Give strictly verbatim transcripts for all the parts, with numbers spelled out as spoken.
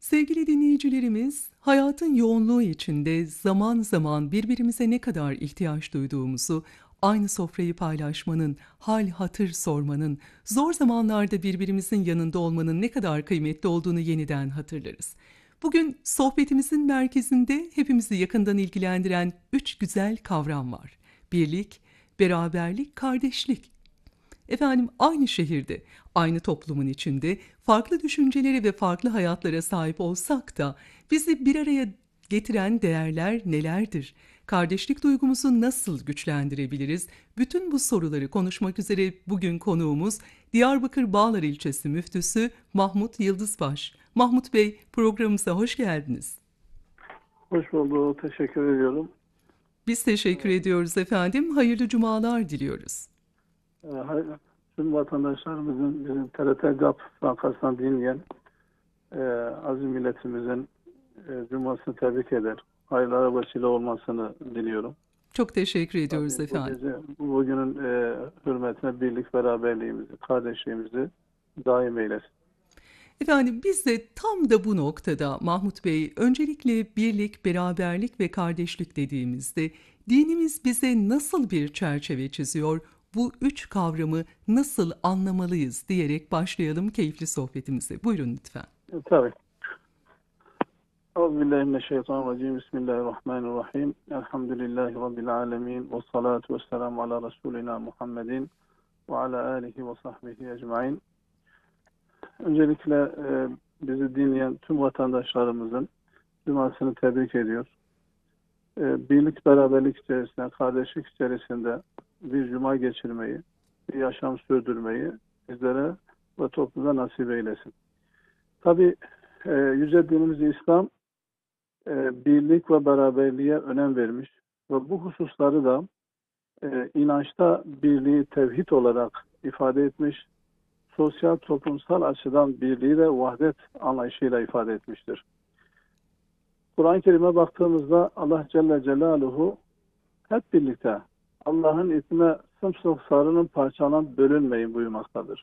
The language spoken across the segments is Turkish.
Sevgili dinleyicilerimiz, hayatın yoğunluğu içinde zaman zaman birbirimize ne kadar ihtiyaç duyduğumuzu, aynı sofrayı paylaşmanın, hal hatır sormanın, zor zamanlarda birbirimizin yanında olmanın ne kadar kıymetli olduğunu yeniden hatırlarız. Bugün sohbetimizin merkezinde hepimizi yakından ilgilendiren üç güzel kavram var. Birlik, beraberlik, kardeşlik. Efendim aynı şehirde, aynı toplumun içinde farklı düşüncelere ve farklı hayatlara sahip olsak da bizi bir araya getiren değerler nelerdir? Kardeşlik duygumuzu nasıl güçlendirebiliriz? Bütün bu soruları konuşmak üzere bugün konuğumuz Diyarbakır Bağlar İlçesi Müftüsü Mahmut Yıldızbaş. Mahmut Bey, programımıza hoş geldiniz. Hoş bulduk. Teşekkür ediyorum. Biz teşekkür ediyoruz efendim. Hayırlı cumalar diliyoruz. Ee, hay- Tüm vatandaşlarımızın bizim T R T GAP frankasından dinleyen e, aziz milletimizin e, cumasını tebrik eder. Hayırlara vesile olmasını diliyorum. Çok teşekkür ediyoruz Tabii bu efendim. gece bugünün e, hürmetine birlik beraberliğimizi, kardeşliğimizi daim eylesin. Efendim biz de tam da bu noktada Mahmut Bey öncelikle birlik, beraberlik ve kardeşlik dediğimizde dinimiz bize nasıl bir çerçeve çiziyor, bu üç kavramı nasıl anlamalıyız diyerek başlayalım keyifli sohbetimize. Buyurun lütfen. E, tabii. Euzubillahimineşşeytanirracim. Bismillahirrahmanirrahim. Elhamdülillahi Rabbil alemin. Ve salatu ve selamu ala Resulina Muhammedin ve ala alihi ve sahbihi ecmain. Öncelikle e, bizi dinleyen tüm vatandaşlarımızın cumasını tebrik ediyor. E, birlik, beraberlik içerisinde, kardeşlik içerisinde bir cuma geçirmeyi, bir yaşam sürdürmeyi bizlere ve topluma nasip eylesin. Tabii e, yüce dinimiz İslam e, birlik ve beraberliğe önem vermiş ve bu hususları da e, inançta birliği tevhid olarak ifade etmiş, sosyal toplumsal açıdan birliği de vahdet anlayışıyla ifade etmiştir. Kur'an-ı Kerim'e baktığımızda Allah Celle Celaluhu hep birlikte Allah'ın ismine sımsıkı sarının parçalan bölünmeyin buyurmaktadır.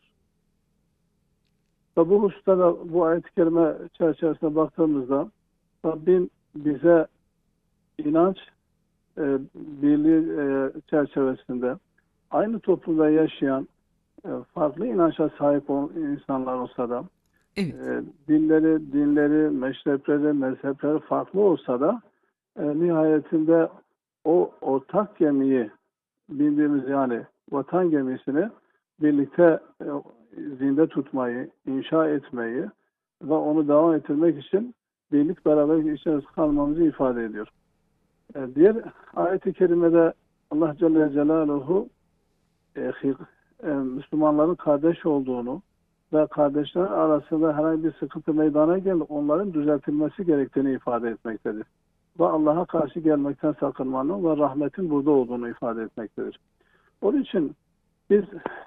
Ve bu hususta da bu ayet-i kerime çerçevesine baktığımızda Rabbim bize inanç e, birliği e, çerçevesinde aynı toplumda yaşayan e, farklı inança sahip olan insanlar olsa da Evet. e, dinleri, dinleri, meşrepleri, mezhepleri farklı olsa da e, nihayetinde o ortak gemiyi bildiğimiz yani vatan gemisini birlikte e, zinde tutmayı, inşa etmeyi ve onu devam ettirmek için birlik beraberlik içerisinde kalmamızı ifade ediyor. E, diğer ayet-i kerimede Allah Celle Celaluhu e, e, Müslümanların kardeş olduğunu ve kardeşler arasında herhangi bir sıkıntı meydana geldi, onların düzeltilmesi gerektiğini ifade etmektedir. Ve Allah'a karşı gelmekten sakınmanın ve rahmetin burada olduğunu ifade etmektedir. Onun için biz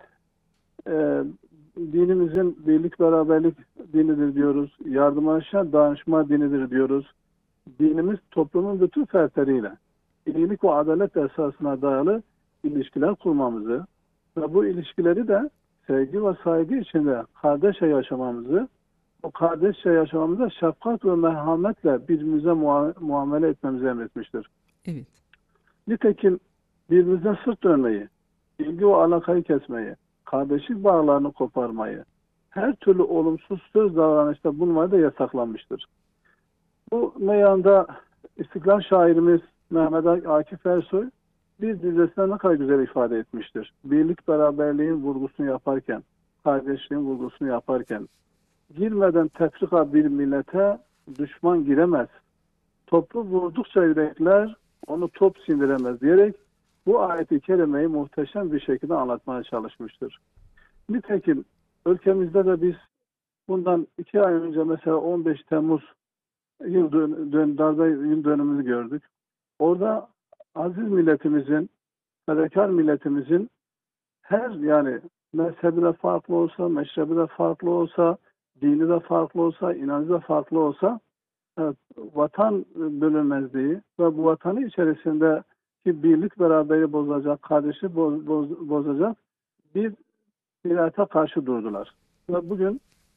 e, dinimizin birlik beraberlik dinidir diyoruz, yardımlaşma dayanışma dinidir diyoruz. Dinimiz toplumun bütün fertleriyle iyilik ve adalet esasına dayalı ilişkiler kurmamızı ve bu ilişkileri de sevgi ve saygı içinde kardeşçe yaşamamızı, o kardeşçe yaşamamızda şefkat ve merhametle birbirimize muamele etmemizi emretmiştir. Evet. Nitekim birbirimize sırt dönmeyi, ilgi ve alakayı kesmeyi, kardeşlik bağlarını koparmayı, her türlü olumsuz söz davranışta bulunmayı da yasaklanmıştır. Bu meyanda İstiklal şairimiz Mehmet Akif Ersoy bir dizesine ne kadar güzel ifade etmiştir. Birlik beraberliğin vurgusunu yaparken, kardeşliğin vurgusunu yaparken, girmeden tefrika bir millete düşman giremez. Toplu vurdukça yürekler onu top sindiremez diyerek bu ayeti kerimeyi muhteşem bir şekilde anlatmaya çalışmıştır. Nitekim ülkemizde de biz bundan iki ay önce mesela on beş Temmuz yıl dön, dön, darbe yıl dönümünü gördük. Orada aziz milletimizin, fedakar milletimizin her yani mezhebi de farklı olsa, meşrebi de farklı olsa, dini de farklı olsa, inancı da farklı olsa evet, vatan bölünmezliği ve bu vatanı içerisinde ki birlik beraberi bozacak, kardeşi boz, boz, bozacak bir mirata karşı durdular. Ve bugün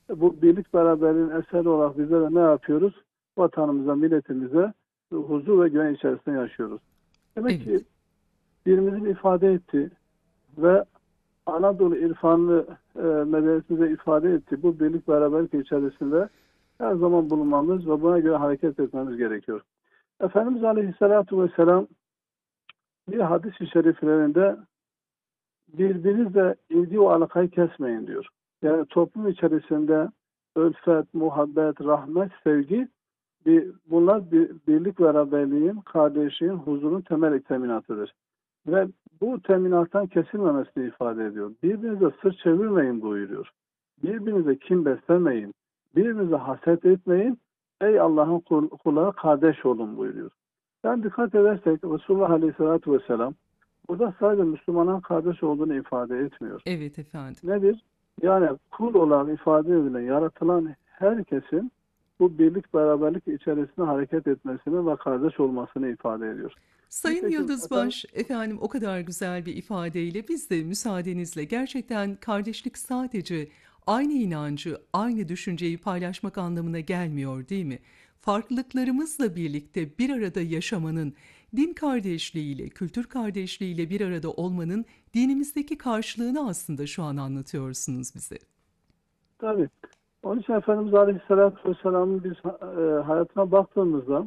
bu birlik beraberliğin eseri olarak bize de ne yapıyoruz? Vatanımıza, milletimize huzur ve güven içerisinde yaşıyoruz. Demek ki Evet. dilimizin ifade ettiği ve Anadolu irfanlı e, medeniyetimize ifade ettiği bu birlik beraberlik içerisinde her zaman bulunmamız ve buna göre hareket etmemiz gerekiyor. Efendimiz Aleyhisselatü Vesselam bir hadis-i şeriflerinde birbirinizle ilgi ve alakayı kesmeyin diyor. Yani toplum içerisinde ülfet, muhabbet, rahmet, sevgi bir, bunlar bir, birlik beraberliğin, kardeşliğin, huzurun temel teminatıdır. Ve bu teminattan kesilmemesini ifade ediyor. Birbirinize sırt çevirmeyin buyuruyor. Birbirinize kin beslemeyin. Birbirinize haset etmeyin. Ey Allah'ın kul, kulları kardeş olun buyuruyor. Yani dikkat edersek Resulullah Aleyhisselatü Vesselam burada sadece Müslümanın kardeş olduğunu ifade etmiyor. Evet efendim. Nedir? Yani kul olarak ifade edilen, yaratılan herkesin bu birlik beraberlik içerisinde hareket etmesini ve kardeş olmasını ifade ediyor. Sayın Nitekim efendim, Yıldızbaş, efendim o kadar güzel bir ifadeyle biz de müsaadenizle gerçekten kardeşlik sadece aynı inancı, aynı düşünceyi paylaşmak anlamına gelmiyor, değil mi? Farklılıklarımızla birlikte bir arada yaşamanın, din kardeşliğiyle, kültür kardeşliğiyle bir arada olmanın dinimizdeki karşılığını aslında şu an anlatıyorsunuz bize. tabii. Onun için Efendimiz Aleyhisselatü Vesselam'ın biz e, hayatına baktığımızda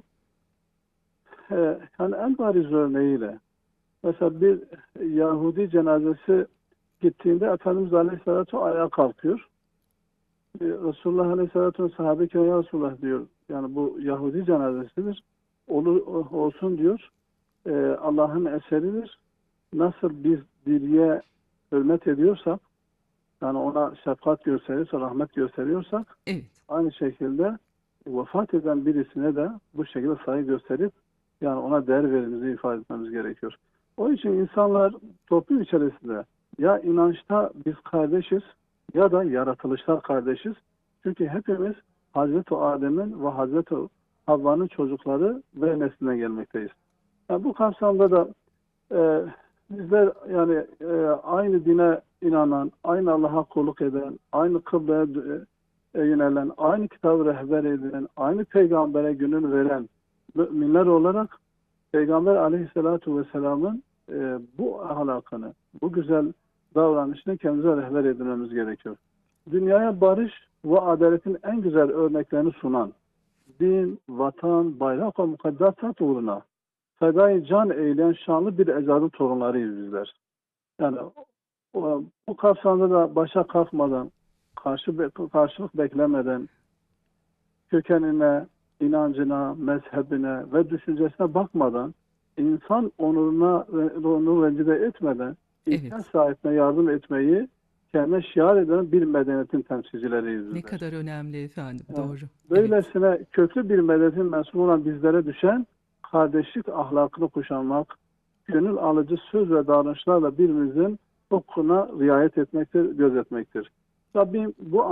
e, yani en bariz örneğiyle mesela bir Yahudi cenazesi gittiğinde Efendimiz Aleyhisselatü ayağa kalkıyor. E, Resulullah Aleyhisselatü sahabe-i kiram ya Resulullah diyor. Yani bu Yahudi cenazesidir. Olur, olsun diyor. E, Allah'ın eseridir. Nasıl biz diriye hürmet ediyorsak, yani ona şefkat gösteriyorsak, rahmet gösteriyorsak, Evet, aynı şekilde vefat eden birisine de bu şekilde saygı gösterip yani ona değer vermemizi ifade etmemiz gerekiyor. O için insanlar toplum içerisinde ya inançta biz kardeşiz ya da yaratılışta kardeşiz. Çünkü hepimiz Hazreti Adem'in ve Hazreti Havva'nın çocukları ve neslinden gelmekteyiz. Yani bu kapsamda da e, bizler yani e, aynı dine inanan, aynı Allah'a kulluk eden, aynı kıbleye e, yönelen, aynı kitabı rehber edinen, aynı peygambere gönül veren müminler olarak Peygamber Aleyhisselatü Vesselam'ın e, bu ahlakını, bu güzel davranışını kendimize rehber edinmemiz gerekiyor. Dünyaya barış ve adaletin en güzel örneklerini sunan, din, vatan, bayrak ve mukaddesat uğruna fedai can eğleyen şanlı bir ecdadın torunlarıyız bizler. Yani o, bu kapsamda da başa kalkmadan, karşı karşılık beklemeden, kökenine, inancına, mezhebine ve düşüncesine bakmadan, insan onuruna ve onurunu rencide etmeden ihtiyaç evet. sahibine yardım etmeyi kendine şiar eden bir medeniyetin temsilcileriyiz Ne bizler. kadar önemli efendim, Evet. doğru. Evet. Böylesine köklü bir medeniyetin mensubu olan bizlere düşen kardeşlik ahlakını kuşanmak, gönül alıcı söz ve davranışlarla birbirimizin hukukuna riayet etmektir, gözetmektir. Rabbim bu